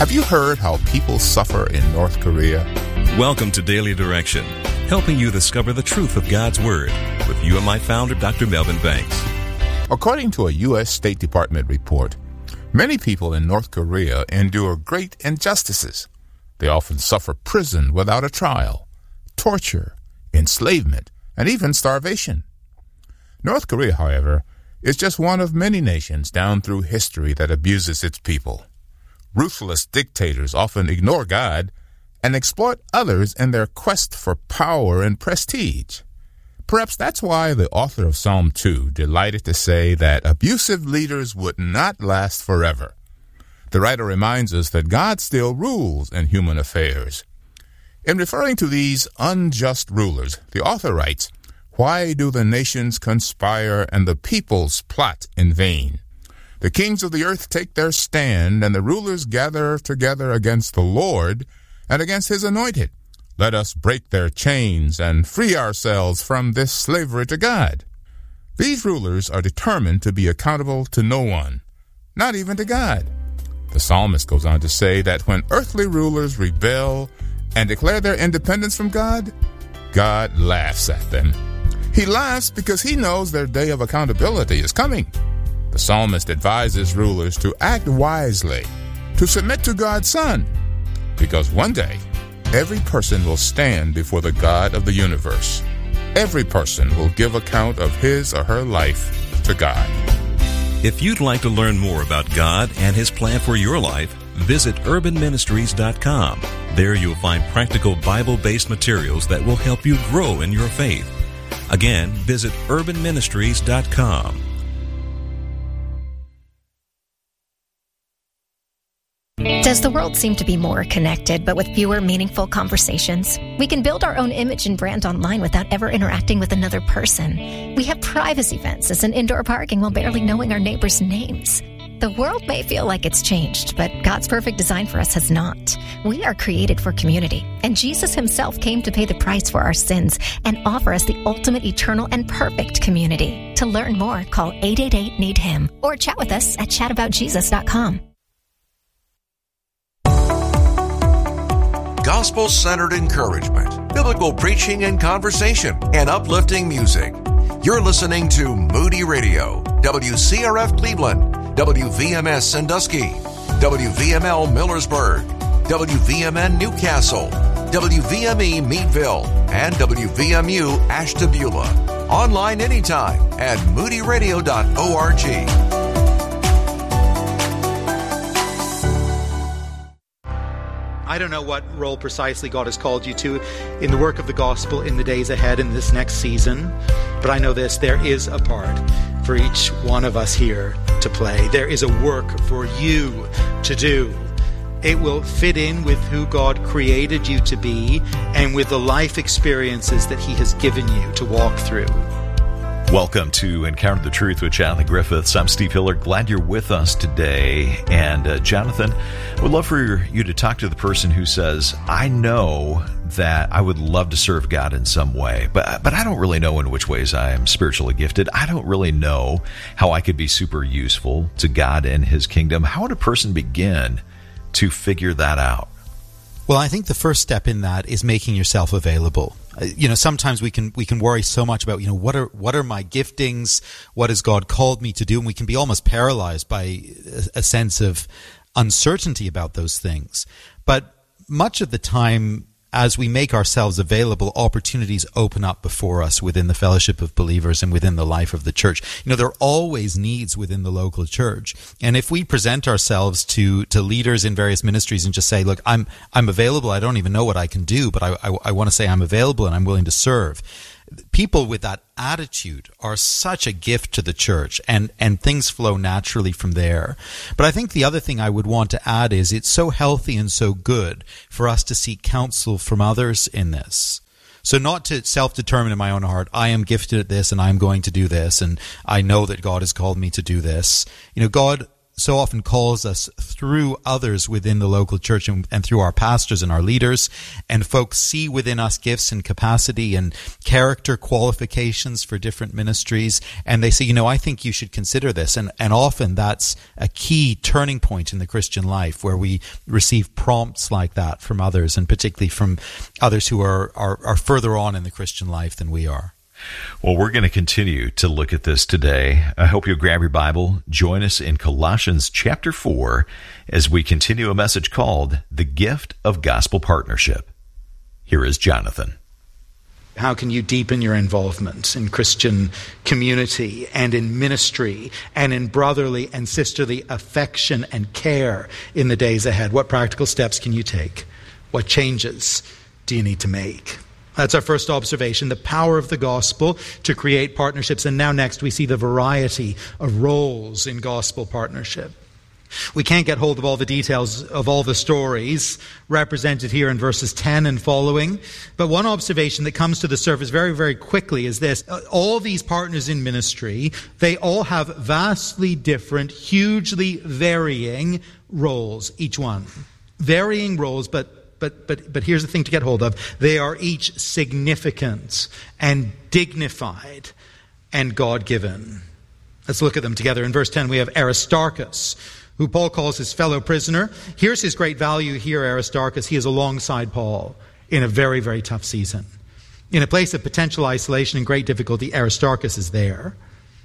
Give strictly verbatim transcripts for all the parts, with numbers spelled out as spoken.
Have you heard how people suffer in North Korea? Welcome to Daily Direction, helping you discover the truth of God's Word with U M I founder Doctor Melvin Banks. According to a U S State Department report, many people in North Korea endure great injustices. They often suffer prison without a trial, torture, enslavement, and even starvation. North Korea, however, is just one of many nations down through history that abuses its people. Ruthless dictators often ignore God and exploit others in their quest for power and prestige. Perhaps that's why the author of Psalm two delighted to say that abusive leaders would not last forever. The writer reminds us that God still rules in human affairs. In referring to these unjust rulers, the author writes, "Why do the nations conspire and the peoples plot in vain? The kings of the earth take their stand, and the rulers gather together against the Lord and against his anointed. Let us break their chains and free ourselves from this slavery to God." These rulers are determined to be accountable to no one, not even to God. The psalmist goes on to say that when earthly rulers rebel and declare their independence from God, God laughs at them. He laughs because he knows their day of accountability is coming. The psalmist advises rulers to act wisely, to submit to God's Son, because one day, every person will stand before the God of the universe. Every person will give account of his or her life to God. If you'd like to learn more about God and His plan for your life, visit urban ministries dot com. There you'll find practical Bible-based materials that will help you grow in your faith. Again, visit urban ministries dot com. Does the world seem to be more connected, but with fewer meaningful conversations? We can build our own image and brand online without ever interacting with another person. We have privacy fences and indoor parking while barely knowing our neighbors' names. The world may feel like it's changed, but God's perfect design for us has not. We are created for community, and Jesus himself came to pay the price for our sins and offer us the ultimate, eternal, and perfect community. To learn more, call eight eight eight, need him or chat with us at chat about jesus dot com. Gospel-centered encouragement, biblical preaching and conversation, and uplifting music. You're listening to Moody Radio, W C R F Cleveland, W V M S Sandusky, W V M L Millersburg, W V M N Newcastle, W V M E Meadville, and W V M U Ashtabula. Online anytime at moody radio dot org. I don't know what role precisely God has called you to in the work of the gospel in the days ahead in this next season, but I know this, there is a part for each one of us here to play. There is a work for you to do. It will fit in with who God created you to be and with the life experiences that He has given you to walk through. Welcome to Encounter the Truth with Jonathan Griffiths. I'm Steve Hiller. Glad you're with us today. And uh, Jonathan, would love for you to talk to the person who says, I know that I would love to serve God in some way, but but I don't really know in which ways I am spiritually gifted. I don't really know how I could be super useful to God and His kingdom. How would a person begin to figure that out? Well, I think the first step in that is making yourself available. Uh, you know, sometimes we can we can worry so much about, you know, what are what are my giftings? What has God called me to do? And we can be almost paralyzed by a, a sense of uncertainty about those things. But much of the time, as we make ourselves available, opportunities open up before us within the fellowship of believers and within the life of the church. You know, there are always needs within the local church. And if we present ourselves to, to leaders in various ministries and just say, look, I'm, I'm available. I don't even know what I can do, but I, I, I want to say I'm available and I'm willing to serve. People with that attitude are such a gift to the church, and, and things flow naturally from there. But I think the other thing I would want to add is it's so healthy and so good for us to seek counsel from others in this. So not to self-determine in my own heart, I am gifted at this and I'm going to do this and I know that God has called me to do this. You know, God so often calls us through others within the local church and, and through our pastors and our leaders. And folks see within us gifts and capacity and character qualifications for different ministries. And they say, you know, I think you should consider this. And, and often that's a key turning point in the Christian life where we receive prompts like that from others, and particularly from others who are, are, are further on in the Christian life than we are. Well, we're going to continue to look at this today. I hope you'll grab your Bible. Join us in Colossians chapter four as we continue a message called The Gift of Gospel Partnership. Here is Jonathan. How can you deepen your involvement in Christian community and in ministry and in brotherly and sisterly affection and care in the days ahead? What practical steps can you take? What changes do you need to make? That's our first observation, the power of the gospel to create partnerships. And now next we see the variety of roles in gospel partnership. We can't get hold of all the details of all the stories represented here in verses ten and following. But one observation that comes to the surface very, very quickly is this. All these partners in ministry, they all have vastly different, hugely varying roles, each one. Varying roles, but But, but, but here's the thing to get hold of. They are each significant and dignified and God-given. Let's look at them together. In verse ten, we have Aristarchus, who Paul calls his fellow prisoner. Here's his great value here, Aristarchus. He is alongside Paul in a very, very tough season. In a place of potential isolation and great difficulty, Aristarchus is there.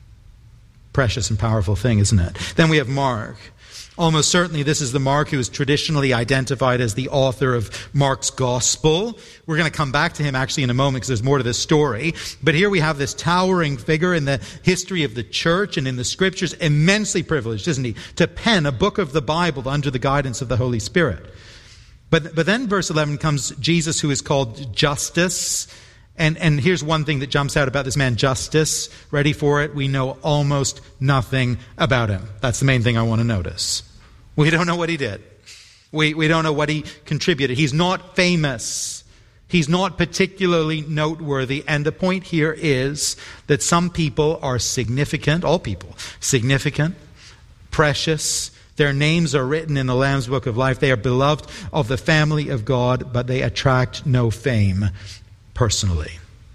Precious and powerful thing, isn't it? Then we have Mark. Almost certainly this is the Mark who is traditionally identified as the author of Mark's Gospel. We're going to come back to him actually in a moment because there's more to this story. But here we have this towering figure in the history of the church and in the scriptures, immensely privileged, isn't he, to pen a book of the Bible under the guidance of the Holy Spirit. But, but then verse eleven comes Jesus, who is called Justus. And, and here's one thing that jumps out about this man, Justus. Ready for it? We know almost nothing about him. That's the main thing I want to notice. We don't know what he did. We, we don't know what he contributed. He's not famous. He's not particularly noteworthy. And the point here is that some people are significant, all people, significant, precious. Their names are written in the Lamb's Book of Life. They are beloved of the family of God, but they attract no fame personally.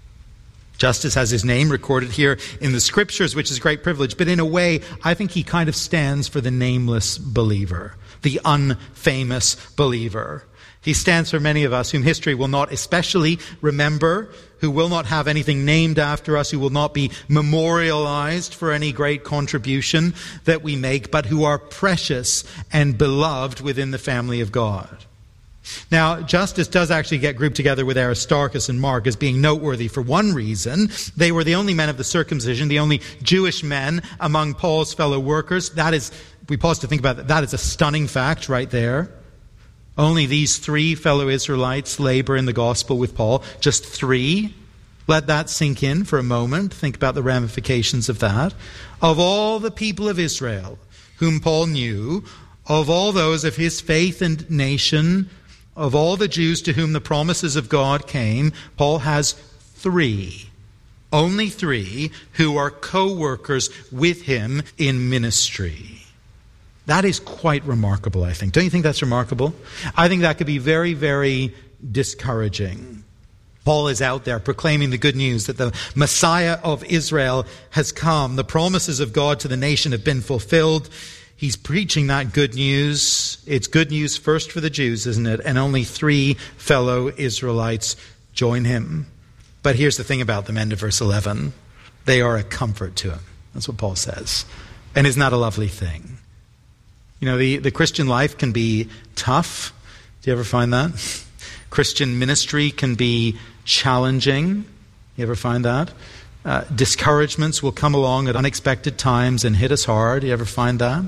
Justus has his name recorded here in the scriptures, which is great privilege. But in a way, I think he kind of stands for the nameless believer, the unfamous believer. He stands for many of us whom history will not especially remember, who will not have anything named after us, who will not be memorialized for any great contribution that we make, but who are precious and beloved within the family of God. Now, Justus does actually get grouped together with Aristarchus and Mark as being noteworthy for one reason. They were the only men of the circumcision, the only Jewish men among Paul's fellow workers. That is, if we pause to think about that, that is a stunning fact right there. Only these three fellow Israelites labor in the gospel with Paul. Just three. Let that sink in for a moment. Think about the ramifications of that. Of all the people of Israel whom Paul knew, of all those of his faith and nation, of all the Jews to whom the promises of God came, Paul has three, only three, who are co-workers with him in ministry. That is quite remarkable, I think. Don't you think that's remarkable? I think that could be very, very discouraging. Paul is out there proclaiming the good news that the Messiah of Israel has come. The promises of God to the nation have been fulfilled. He's preaching that good news. It's good news first for the Jews, isn't it? And only three fellow Israelites join him. But here's the thing about them, end of verse eleven. They are a comfort to him. That's what Paul says. And isn't that a lovely thing? You know, the, the Christian life can be tough. Do you ever find that? Christian ministry can be challenging. You ever find that? Uh, discouragements will come along at unexpected times and hit us hard. You ever find that?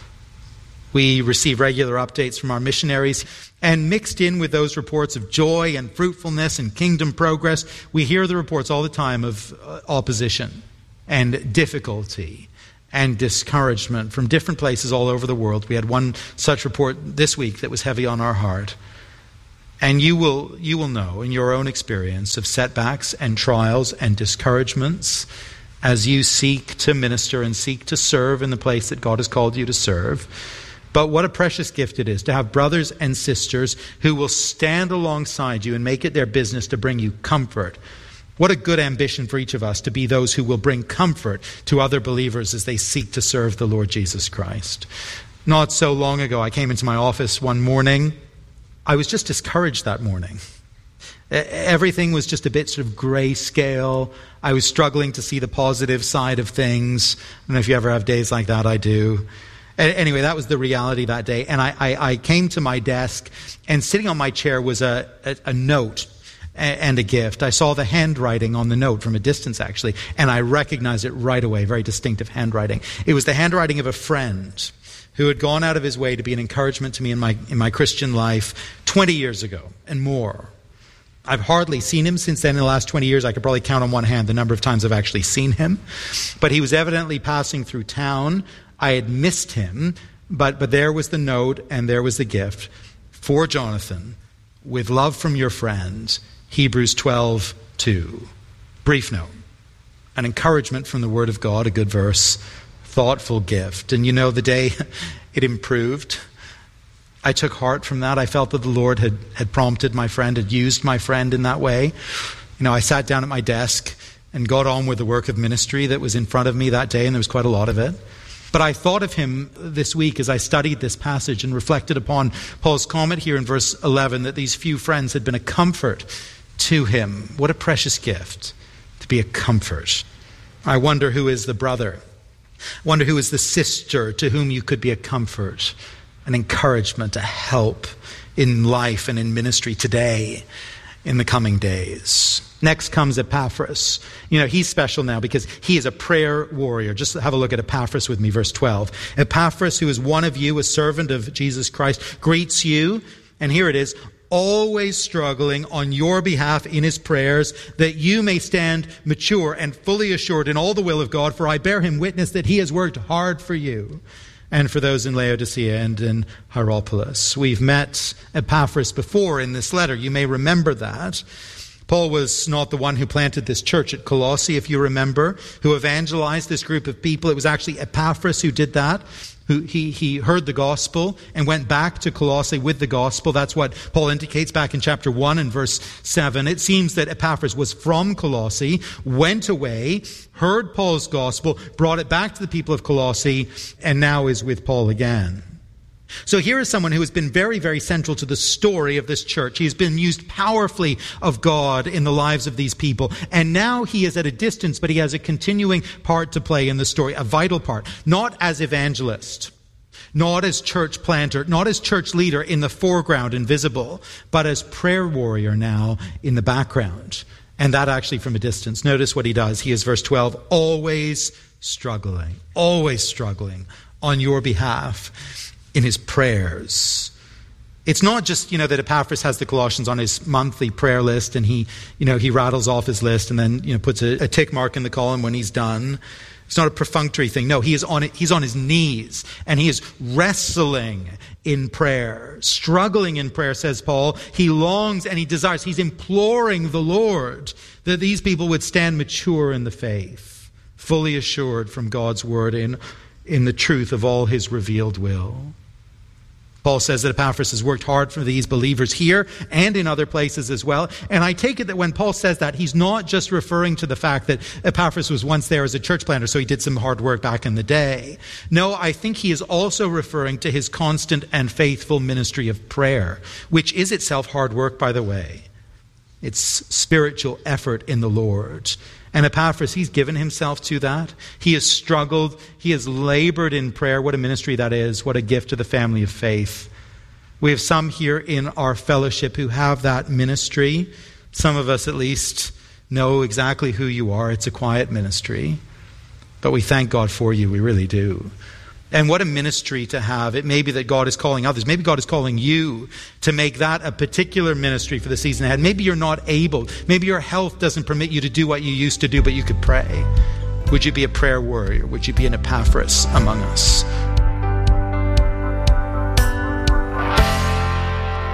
We receive regular updates from our missionaries, and mixed in with those reports of joy and fruitfulness and kingdom progress, we hear the reports all the time of uh, opposition and difficulty and discouragement from different places all over the world. We had one such report this week that was heavy on our heart. And you will you will know in your own experience of setbacks and trials and discouragements as you seek to minister and seek to serve in the place that God has called you to serve. But what a precious gift it is to have brothers and sisters who will stand alongside you and make it their business to bring you comfort. What a good ambition for each of us to be those who will bring comfort to other believers as they seek to serve the Lord Jesus Christ. Not so long ago, I came into my office one morning. I was just discouraged that morning. Everything was just a bit sort of grayscale. I was struggling to see the positive side of things. I don't know if you ever have days like that. I do. Anyway, that was the reality that day. And I, I, I came to my desk, and sitting on my chair was a, a, a note and a gift. I saw the handwriting on the note from a distance, actually, and I recognized it right away, very distinctive handwriting. It was the handwriting of a friend who had gone out of his way to be an encouragement to me in my in my Christian life twenty years ago and more. I've hardly seen him since then. In the last twenty years, I could probably count on one hand the number of times I've actually seen him. But he was evidently passing through town. I had missed him, but, but there was the note and there was the gift. For Jonathan, with love from your friend, Hebrews twelve two. Brief note. An encouragement from the Word of God, a good verse, thoughtful gift. And you know, the day it improved, I took heart from that. I felt that the Lord had, had prompted my friend, had used my friend in that way. You know, I sat down at my desk and got on with the work of ministry that was in front of me that day, and there was quite a lot of it. But I thought of him this week as I studied this passage and reflected upon Paul's comment here in verse eleven that these few friends had been a comfort to him. What a precious gift to be a comfort. I wonder who is the brother. I wonder who is the sister to whom you could be a comfort, an encouragement, a help in life and in ministry today, in the coming days. Next comes Epaphras. You know, he's special now because he is a prayer warrior. Just have a look at Epaphras with me, verse twelve. Epaphras, who is one of you, a servant of Jesus Christ, greets you. And here it is, always struggling on your behalf in his prayers, that you may stand mature and fully assured in all the will of God. For I bear him witness that he has worked hard for you and for those in Laodicea and in Hierapolis. We've met Epaphras before in this letter. You may remember that. Paul was not the one who planted this church at Colossae, if you remember, who evangelized this group of people. It was actually Epaphras who did that. Who he, he heard the gospel and went back to Colossae with the gospel. That's what Paul indicates back in chapter one and verse seven. It seems that Epaphras was from Colossae, went away, heard Paul's gospel, brought it back to the people of Colossae, and now is with Paul again. So here is someone who has been very, very central to the story of this church. He has been used powerfully of God in the lives of these people. And now he is at a distance, but he has a continuing part to play in the story, a vital part. Not as evangelist, not as church planter, not as church leader in the foreground and visible, but as prayer warrior now in the background. And that actually from a distance. Notice what he does. He is, verse twelve, always struggling, always struggling on your behalf in his prayers. It's not just, you know, that Epaphras has the Colossians on his monthly prayer list and he, you know, he rattles off his list and then, you know, puts a, a tick mark in the column when he's done. It's not a perfunctory thing. No, he is on it. He's on his knees and he is wrestling in prayer, struggling in prayer, says Paul. He longs and he desires. He's imploring the Lord that these people would stand mature in the faith, fully assured from God's word in, in the truth of all his revealed will. Paul says that Epaphras has worked hard for these believers here and in other places as well. And I take it that when Paul says that, he's not just referring to the fact that Epaphras was once there as a church planter, so he did some hard work back in the day. No, I think he is also referring to his constant and faithful ministry of prayer, which is itself hard work, by the way. It's spiritual effort in the Lord. And Epaphras, he's given himself to that. He has struggled. He has labored in prayer. What a ministry that is. What a gift to the family of faith. We have some here in our fellowship who have that ministry. Some of us at least know exactly who you are. It's a quiet ministry. But we thank God for you. We really do. And what a ministry to have. It may be that God is calling others. Maybe God is calling you to make that a particular ministry for the season ahead. Maybe you're not able. Maybe your health doesn't permit you to do what you used to do, but you could pray. Would you be a prayer warrior? Would you be an Epaphras among us?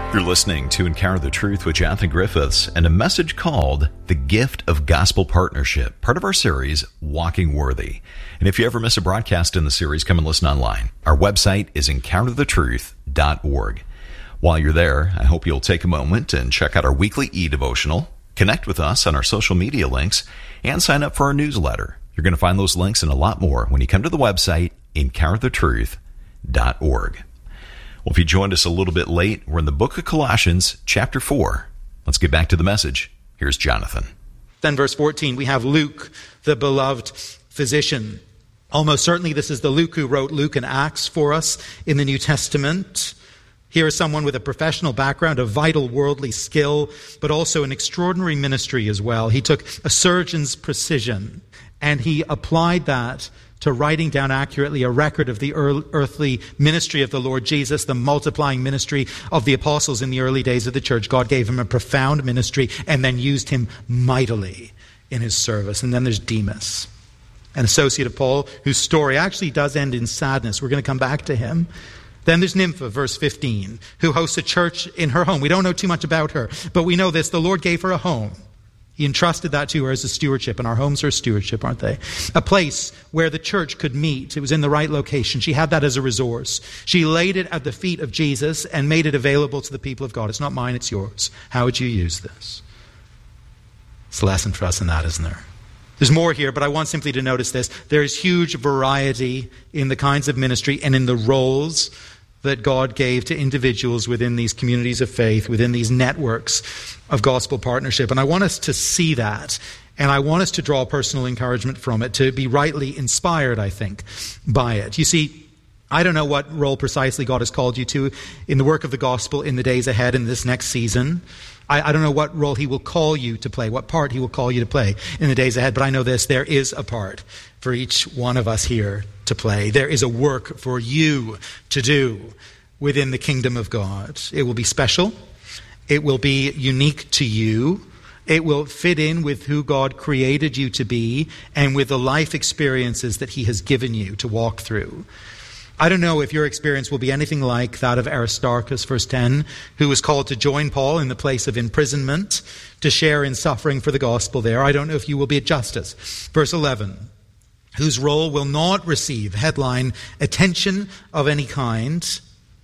You're listening to Encounter the Truth with Jonathan Griffiths and a message called The Gift of Gospel Partnership, part of our series, Walking Worthy. And if you ever miss a broadcast in the series, come and listen online. Our website is encounter the truth dot org. While you're there, I hope you'll take a moment and check out our weekly e-devotional, connect with us on our social media links, and sign up for our newsletter. You're going to find those links and a lot more when you come to the website, encounter the truth dot org. Well, if you joined us a little bit late, we're in the book of Colossians, chapter four. Let's get back to the message. Here's Jonathan. Then verse fourteen, we have Luke, the beloved physician. Almost certainly this is the Luke who wrote Luke and Acts for us in the New Testament. Here is someone with a professional background, a vital worldly skill, but also an extraordinary ministry as well. He took a surgeon's precision and he applied that to writing down accurately a record of the earthly ministry of the Lord Jesus, the multiplying ministry of the apostles in the early days of the church. God gave him a profound ministry and then used him mightily in his service. And then there's Demas, an associate of Paul, whose story actually does end in sadness. We're going to come back to him. Then there's Nympha, verse fifteen, who hosts a church in her home. We don't know too much about her, but we know this. The Lord gave her a home. He entrusted that to her as a stewardship, and our homes are a stewardship, aren't they? A place where the church could meet. It was in the right location. She had that as a resource. She laid it at the feet of Jesus and made it available to the people of God. It's not mine, it's yours. How would you use this? It's a lesson for us in that, isn't there? There's more here, but I want simply to notice this. There is huge variety in the kinds of ministry and in the roles that God gave to individuals within these communities of faith, within these networks of gospel partnership. And I want us to see that, and I want us to draw personal encouragement from it, to be rightly inspired, I think, by it. You see, I don't know what role precisely God has called you to in the work of the gospel in the days ahead, in this next season. I, I don't know what role he will call you to play, what part he will call you to play in the days ahead, but I know this, there is a part for each one of us here to play. There is a work for you to do within the kingdom of God. It will be special. It will be unique to you. It will fit in with who God created you to be and with the life experiences that he has given you to walk through. I don't know if your experience will be anything like that of Aristarchus, verse ten, who was called to join Paul in the place of imprisonment, to share in suffering for the gospel there. I don't know if you will be at Justus, verse eleven, whose role will not receive headline attention of any kind,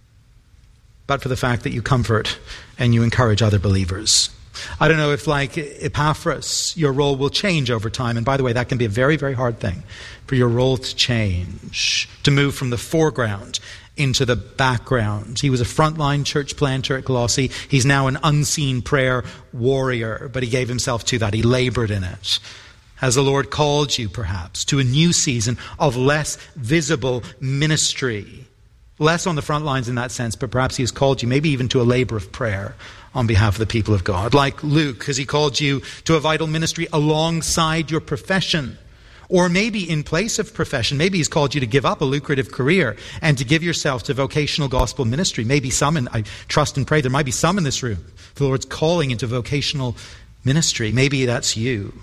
but for the fact that you comfort and you encourage other believers. I don't know if, like Epaphras, your role will change over time. And by the way, that can be a very, very hard thing, for your role to change, to move from the foreground into the background. He was a frontline church planter at Colossae. He's now an unseen prayer warrior, but he gave himself to that. He labored in it. Has the Lord called you, perhaps, to a new season of less visible ministry? Less on the front lines in that sense, but perhaps he has called you maybe even to a labor of prayer on behalf of the people of God. Like Luke, has he called you to a vital ministry alongside your profession? Or maybe in place of profession, maybe he's called you to give up a lucrative career and to give yourself to vocational gospel ministry. Maybe some, in, I trust and pray, there might be some in this room, the Lord's calling into vocational ministry. Maybe that's you.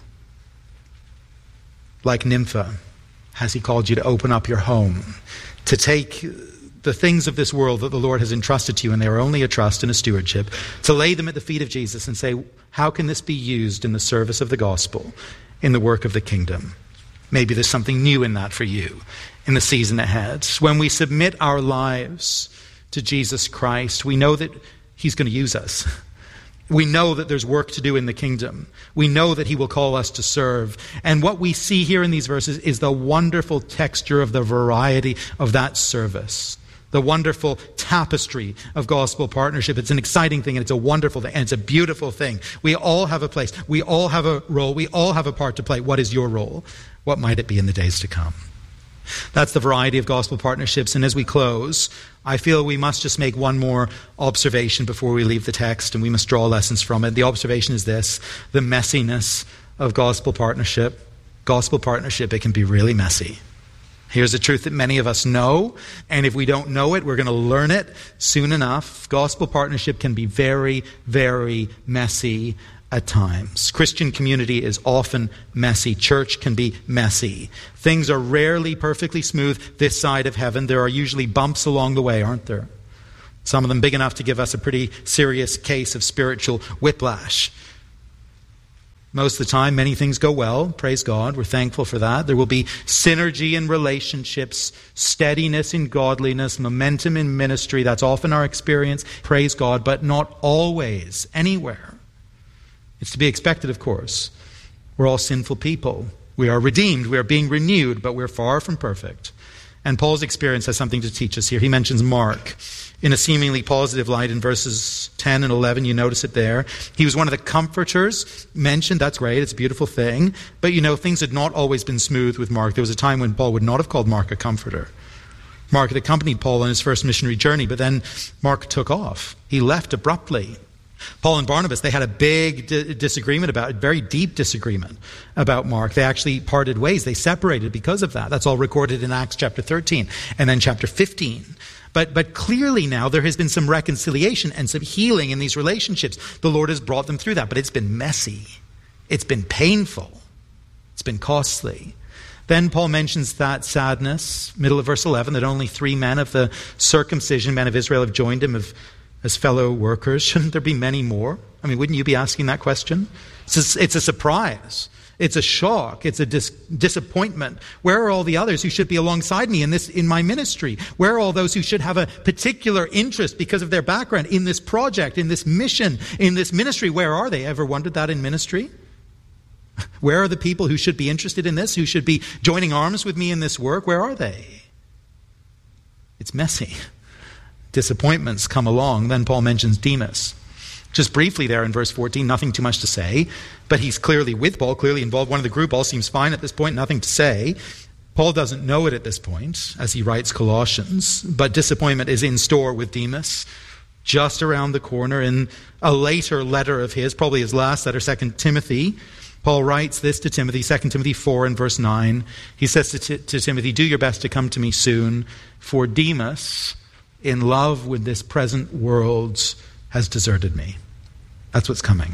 Like Nympha, has he called you to open up your home, to take the things of this world that the Lord has entrusted to you, and they are only a trust and a stewardship, to lay them at the feet of Jesus and say, how can this be used in the service of the gospel, in the work of the kingdom? Maybe there's something new in that for you in the season ahead. When we submit our lives to Jesus Christ, we know that he's going to use us. We know that there's work to do in the kingdom. We know that he will call us to serve. And what we see here in these verses is the wonderful texture of the variety of that service. The wonderful tapestry of gospel partnership. It's an exciting thing, and it's a wonderful thing, and it's a beautiful thing. We all have a place. We all have a role. We all have a part to play. What is your role? What might it be in the days to come? That's the variety of gospel partnerships. And as we close, I feel we must just make one more observation before we leave the text, and we must draw lessons from it. The observation is this: the messiness of gospel partnership. Gospel partnership, it can be really messy. Here's a truth that many of us know, and if we don't know it, we're going to learn it soon enough. Gospel partnership can be very, very messy at times. Christian community is often messy. Church can be messy. Things are rarely perfectly smooth this side of heaven. There are usually bumps along the way, aren't there? Some of them big enough to give us a pretty serious case of spiritual whiplash. Most of the time, many things go well. Praise God. We're thankful for that. There will be synergy in relationships, steadiness in godliness, momentum in ministry. That's often our experience. Praise God, but not always, anywhere. It's to be expected, of course. We're all sinful people. We are redeemed. We are being renewed, but we're far from perfect. And Paul's experience has something to teach us here. He mentions Mark in a seemingly positive light in verses ten and eleven. You notice it there. He was one of the comforters mentioned. That's great. It's a beautiful thing. But you know, things had not always been smooth with Mark. There was a time when Paul would not have called Mark a comforter. Mark had accompanied Paul on his first missionary journey, but then Mark took off. He left abruptly. Paul and Barnabas, they had a big di- disagreement about, a very deep disagreement about Mark. They actually parted ways. They separated because of that. That's all recorded in Acts chapter thirteen and then chapter fifteen. But but clearly now there has been some reconciliation and some healing in these relationships. The Lord has brought them through that, but it's been messy. It's been painful. It's been costly. Then Paul mentions that sadness, middle of verse eleven, that only three men of the circumcision, men of Israel, have joined him of, as fellow workers. Shouldn't there be many more? I mean, wouldn't you be asking that question? It's a, it's a surprise. It's a shock. It's a dis- disappointment. Where are all the others who should be alongside me in this, in my ministry? Where are all those who should have a particular interest because of their background in this project, in this mission, in this ministry? Where are they? Ever wondered that in ministry? Where are the people who should be interested in this, who should be joining arms with me in this work? Where are they? It's messy. Disappointments come along. Then Paul mentions Demas. Just briefly there in verse fourteen, nothing too much to say, but he's clearly with Paul, clearly involved. One of the group all seems fine at this point, nothing to say. Paul doesn't know it at this point as he writes Colossians, but disappointment is in store with Demas just around the corner. In a later letter of his, probably his last letter, Second Timothy, Paul writes this to Timothy, Second Timothy four and verse nine. He says to, T- to Timothy, do your best to come to me soon, for Demas, in love with this present world, has deserted me. That's what's coming.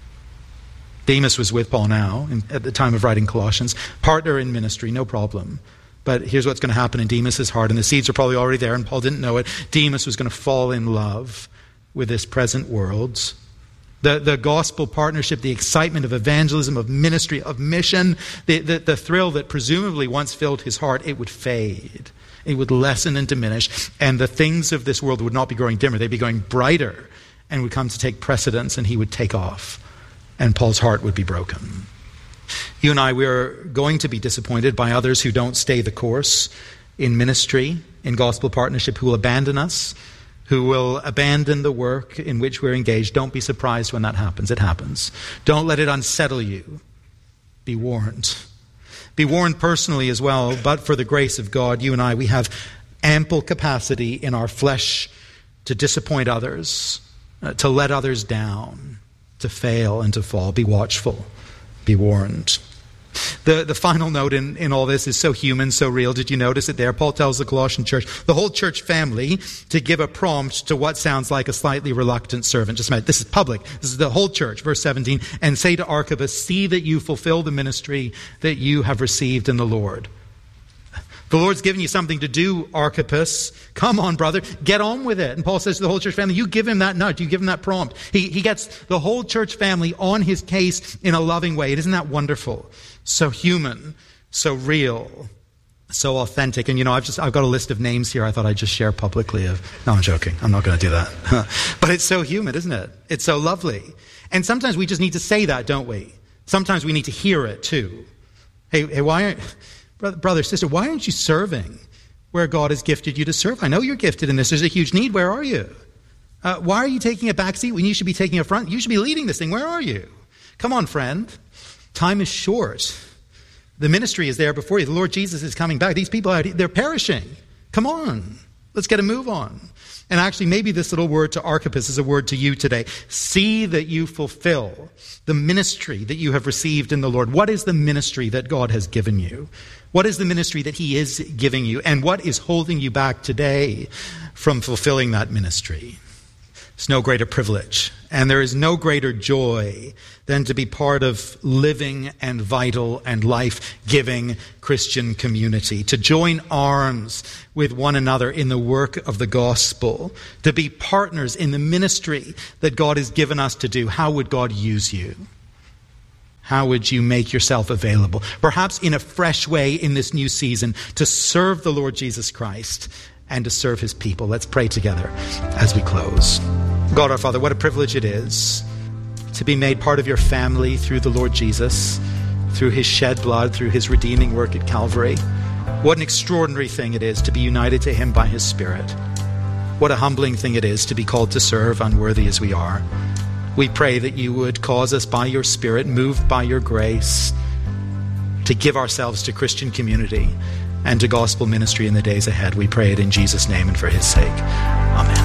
Demas was with Paul now in, at the time of writing Colossians. Partner in ministry, no problem. But here's what's going to happen in Demas' heart. And the seeds are probably already there and Paul didn't know it. Demas was going to fall in love with this present world. The, the gospel partnership, the excitement of evangelism, of ministry, of mission, the, the, the thrill that presumably once filled his heart, it would fade. It would lessen and diminish. And the things of this world would not be growing dimmer. They'd be going brighter and would come to take precedence, and he would take off. And Paul's heart would be broken. You and I, we are going to be disappointed by others who don't stay the course in ministry, in gospel partnership, who will abandon us, who will abandon the work in which we're engaged. Don't be surprised when that happens. It happens. Don't let it unsettle you. Be warned. Be warned personally as well, but for the grace of God, you and I, we have ample capacity in our flesh to disappoint others, uh, to let others down, to fail and to fall. Be watchful. Be warned. The, the final note in, in all this is so human, so real. Did you notice it there? Paul tells the Colossian church, the whole church family, to give a prompt to what sounds like a slightly reluctant servant. Just a minute. This is public. This is the whole church. Verse seventeen. And say to Archippus, see that you fulfill the ministry that you have received in the Lord. The Lord's given you something to do, Archippus. Come on, brother. Get on with it. And Paul says to the whole church family, you give him that nudge. You give him that prompt. He, he gets the whole church family on his case in a loving way. Isn't that wonderful? So human, so real, so authentic. And you know, I've just, I've got a list of names here I thought I'd just share publicly of, no, I'm joking. I'm not going to do that. But it's so human, isn't it? It's so lovely. And sometimes we just need to say that, don't we? Sometimes we need to hear it too. Hey, hey, why aren't... Brother, sister, why aren't you serving where God has gifted you to serve? I know you're gifted in this. There's a huge need. Where are you? Uh, why are you taking a back seat when you should be taking a front? You should be leading this thing. Where are you? Come on, friend. Time is short. The ministry is there before you. The Lord Jesus is coming back. These people, are, they're perishing. Come on. Let's get a move on. And actually, maybe this little word to Archippus is a word to you today. See that you fulfill the ministry that you have received in the Lord. What is the ministry that God has given you? What is the ministry that he is giving you? And what is holding you back today from fulfilling that ministry? It's no greater privilege, and there is no greater joy than to be part of living and vital and life-giving Christian community, to join arms with one another in the work of the gospel, to be partners in the ministry that God has given us to do. How would God use you? How would you make yourself available? Perhaps in a fresh way in this new season to serve the Lord Jesus Christ and to serve his people. Let's pray together as we close. God our Father, what a privilege it is to be made part of your family through the Lord Jesus, through his shed blood, through his redeeming work at Calvary. What an extraordinary thing it is to be united to him by his Spirit. What a humbling thing it is to be called to serve, unworthy as we are. We pray that you would cause us by your Spirit, moved by your grace, to give ourselves to Christian community and to gospel ministry in the days ahead. We pray it in Jesus' name and for his sake. Amen.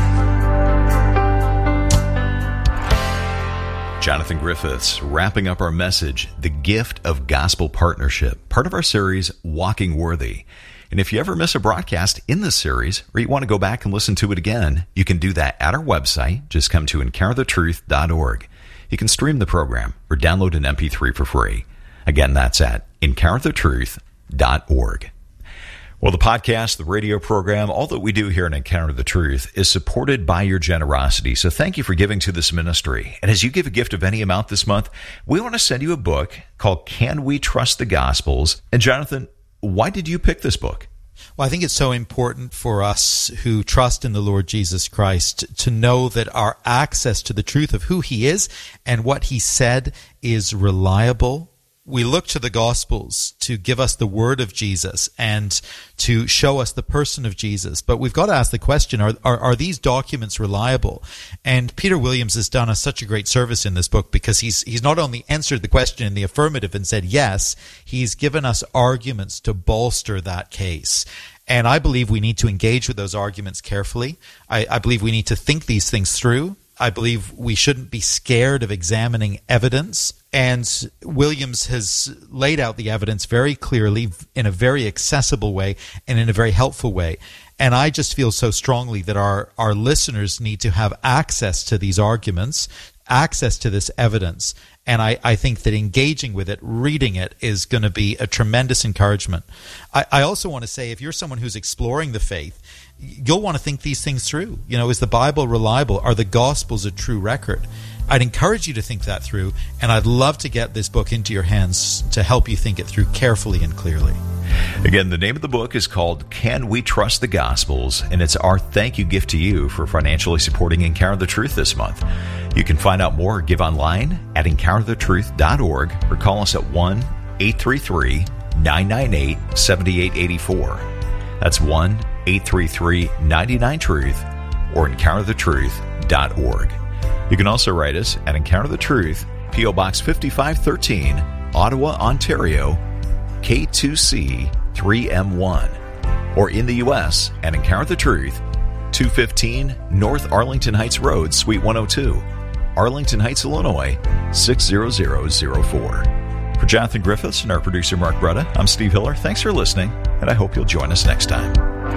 Jonathan Griffiths wrapping up our message, The Gift of Gospel Partnership, part of our series, Walking Worthy. And if you ever miss a broadcast in this series, or you want to go back and listen to it again, you can do that at our website. Just come to encounter the truth dot org. You can stream the program or download an M P three for free. Again, that's at encounter the truth dot org. Well, the podcast, the radio program, all that we do here in Encounter the Truth is supported by your generosity. So thank you for giving to this ministry. And as you give a gift of any amount this month, we want to send you a book called Can We Trust the Gospels? And Jonathan, why did you pick this book? Well, I think it's so important for us who trust in the Lord Jesus Christ to know that our access to the truth of who he is and what he said is reliable. We look to the Gospels to give us the word of Jesus and to show us the person of Jesus. But we've got to ask the question, are, are, are these documents reliable? And Peter Williams has done us such a great service in this book because he's he's not only answered the question in the affirmative and said yes, he's given us arguments to bolster that case. And I believe we need to engage with those arguments carefully. I, I believe we need to think these things through. I believe we shouldn't be scared of examining evidence. And Williams has laid out the evidence very clearly in a very accessible way and in a very helpful way. And I just feel so strongly that our, our listeners need to have access to these arguments, access to this evidence. And I, I think that engaging with it, reading it, is going to be a tremendous encouragement. I, I also want to say, if you're someone who's exploring the faith, you'll want to think these things through. You know, is the Bible reliable? Are the Gospels a true record? I'd encourage you to think that through, and I'd love to get this book into your hands to help you think it through carefully and clearly. Again, the name of the book is called Can We Trust the Gospels? And it's our thank you gift to you for financially supporting Encounter the Truth this month. You can find out more or give online at encounter the truth dot org or call us at one eight three three, nine nine eight, seven eight eight four. That's one eight three three, nine nine, truth or encounter the truth dot org. You can also write us at Encounter the Truth, P O Box fifty-five thirteen, Ottawa, Ontario, K two C three M one, or in the U S at Encounter the Truth, two fifteen North Arlington Heights Road, Suite one oh two, Arlington Heights, Illinois, six zero zero zero four. For Jonathan Griffiths and our producer Mark Bretta, I'm Steve Hiller. Thanks for listening, and I hope you'll join us next time.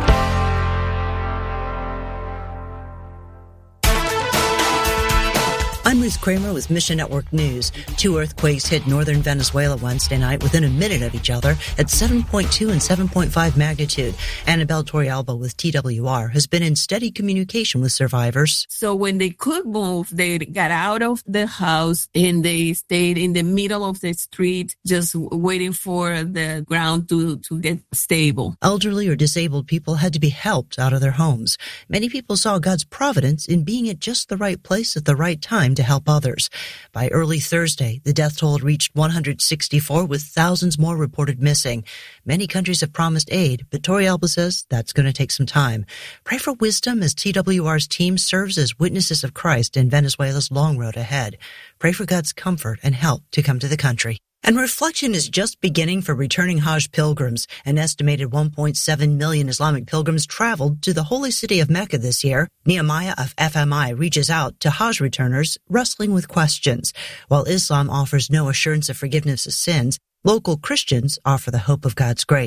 I'm Ruth Kramer with Mission Network News. Two earthquakes hit northern Venezuela Wednesday night within a minute of each other at seven point two and seven point five magnitude. Annabelle Torrealba with T W R has been in steady communication with survivors. So when they could move, they got out of the house and they stayed in the middle of the street, just waiting for the ground to, to get stable. Elderly or disabled people had to be helped out of their homes. Many people saw God's providence in being at just the right place at the right time to help others. By early Thursday, the death toll had reached one hundred sixty-four, with thousands more reported missing. Many countries have promised aid, but Torrealba says that's going to take some time. Pray for wisdom as T W R's team serves as witnesses of Christ in Venezuela's long road ahead. Pray for God's comfort and help to come to the country. And reflection is just beginning for returning Hajj pilgrims. An estimated one point seven million Islamic pilgrims traveled to the holy city of Mecca this year. Nehemiah of F M I reaches out to Hajj returners wrestling with questions. While Islam offers no assurance of forgiveness of sins, local Christians offer the hope of God's grace.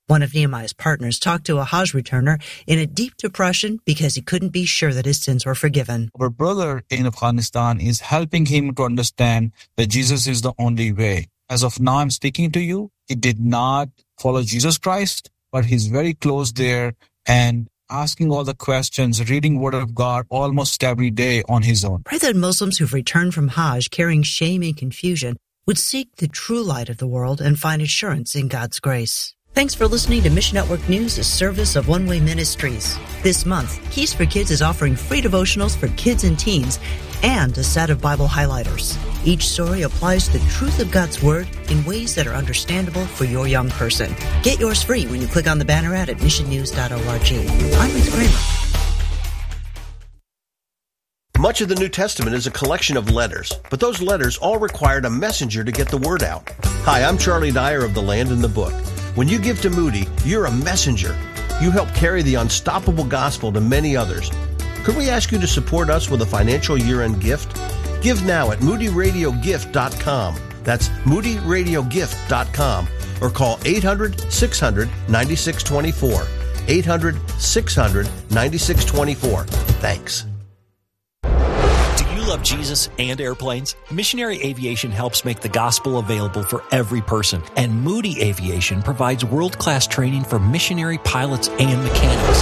One of Nehemiah's partners talked to a Hajj returner in a deep depression because he couldn't be sure that his sins were forgiven. Our brother in Afghanistan is helping him to understand that Jesus is the only way. As of now, I'm speaking to you. He did not follow Jesus Christ, but he's very close there and asking all the questions, reading Word of God almost every day on his own. Pray that Muslims who've returned from Hajj carrying shame and confusion would seek the true light of the world and find assurance in God's grace. Thanks for listening to Mission Network News, a service of One Way Ministries. This month, Keys for Kids is offering free devotionals for kids and teens and a set of Bible highlighters. Each story applies the truth of God's Word in ways that are understandable for your young person. Get yours free when you click on the banner ad at mission news dot org. I'm Ruth Kramer. Much of the New Testament is a collection of letters, but those letters all required a messenger to get the word out. Hi, I'm Charlie Dyer of The Land and the Book. When you give to Moody, you're a messenger. You help carry the unstoppable gospel to many others. Could we ask you to support us with a financial year-end gift? Give now at moody radio gift dot com. That's moody radio gift dot com. Or call eight hundred, six hundred, ninety-six twenty-four. eight hundred, six hundred, ninety-six twenty-four. Thanks. Love Jesus and airplanes? Missionary Aviation helps make the gospel available for every person, and Moody Aviation provides world-class training for missionary pilots and mechanics.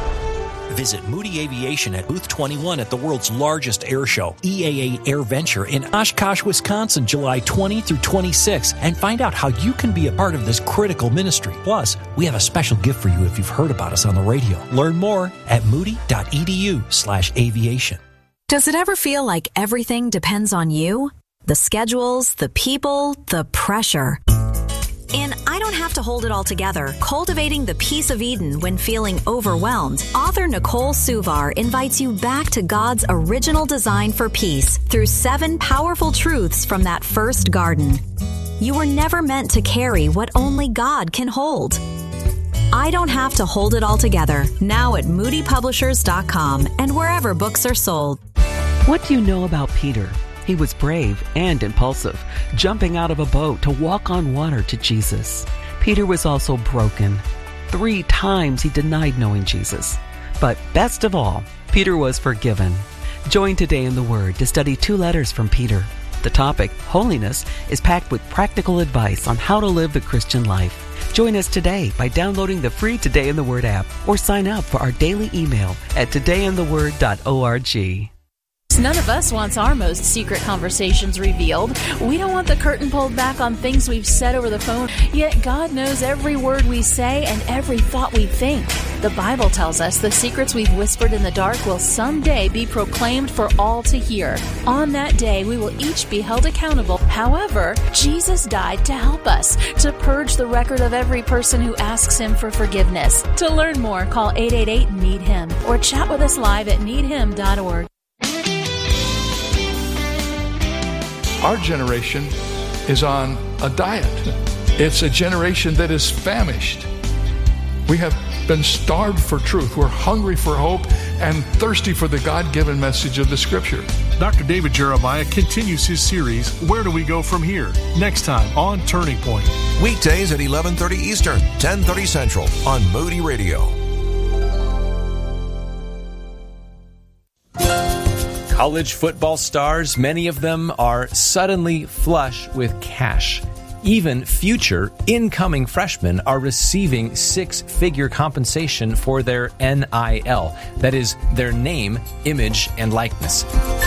Visit Moody Aviation at Booth twenty-one at the world's largest air show, E A A Air Venture in Oshkosh, Wisconsin, July twentieth through twenty-sixth, and find out how you can be a part of this critical ministry. Plus, we have a special gift for you if you've heard about us on the radio. Learn more at moody dot e d u slash aviation. Does it ever feel like everything depends on you? The schedules, the people, the pressure. In I Don't Have to Hold It All Together, Cultivating the Peace of Eden When Feeling Overwhelmed, author Nicole Suvar invites you back to God's original design for peace through seven powerful truths from that first garden. You were never meant to carry what only God can hold. I Don't Have to Hold It All Together, now at moody publishers dot com and wherever books are sold. What do you know about Peter? He was brave and impulsive, jumping out of a boat to walk on water to Jesus. Peter was also broken. Three times he denied knowing Jesus. But best of all, Peter was forgiven. Join Today in the Word to study two letters from Peter. The topic, holiness, is packed with practical advice on how to live the Christian life. Join us today by downloading the free Today in the Word app or sign up for our daily email at today in the word dot org. None of us wants our most secret conversations revealed. We don't want the curtain pulled back on things we've said over the phone, yet God knows every word we say and every thought we think. The Bible tells us the secrets we've whispered in the dark will someday be proclaimed for all to hear. On that day, we will each be held accountable. However, Jesus died to help us, to purge the record of every person who asks Him for forgiveness. To learn more, call eight eight eight, need him or chat with us live at need him dot org. Our generation is on a diet. It's a generation that is famished. We have been starved for truth. We're hungry for hope and thirsty for the God-given message of the Scripture. Doctor David Jeremiah continues his series, Where Do We Go From Here? Next time on Turning Point. Weekdays at eleven thirty Eastern, ten thirty Central on Moody Radio. College football stars, many of them are suddenly flush with cash. Even future incoming freshmen are receiving six-figure compensation for their N I L. That is, their name, image, and likeness.